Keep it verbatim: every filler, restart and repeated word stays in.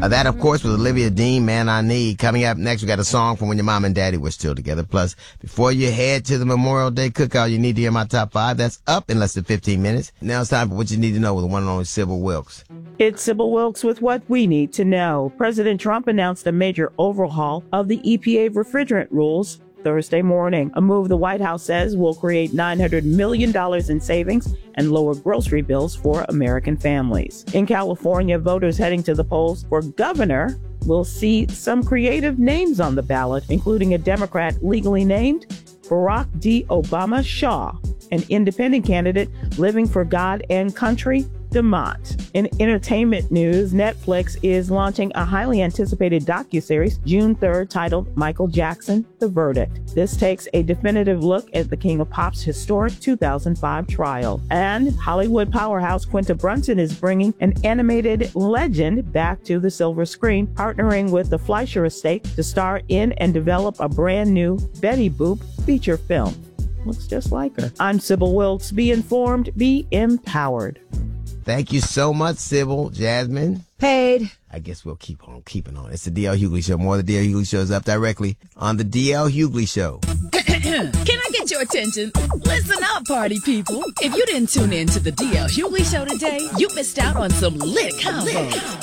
Uh, that, of course, was Olivia Dean, Man I Need. Coming up next, we got a song from when your mom and daddy were still together. Plus, before you head to the Memorial Day cookout, you need to hear my top five. That's up in less than fifteen minutes. Now it's time for what you need to know with the one and only Sybil Wilkes. It's Sybil Wilkes with what we need to know. President Trump announced a major overhaul of the E P A refrigerant rules Thursday morning, a move the White House says will create nine hundred million dollars in savings and lower grocery bills for American families. In California, voters heading to the polls for governor will see some creative names on the ballot, including a Democrat legally named Barack D. Obama Shaw, an independent candidate living for God and country, DeMont. In entertainment news, Netflix is launching a highly anticipated docuseries June third titled Michael Jackson, The Verdict. This takes a definitive look at the King of Pop's historic two thousand five trial. And Hollywood powerhouse Quinta Brunson is bringing an animated legend back to the silver screen, partnering with the Fleischer Estate to star in and develop a brand new Betty Boop feature film. Looks just like her. I'm Sybil Wilkes. Be informed, be empowered. Thank you so much, Sybil. Jasmine? Paid. I guess we'll keep on keeping on. It's the D L. Hughley Show. More of the D L. Hughley Show is up directly on the D L. Hughley Show. Can I get your attention? Listen up, party people. If you didn't tune in to the D L. Hughley Show today, you missed out on some lit combos.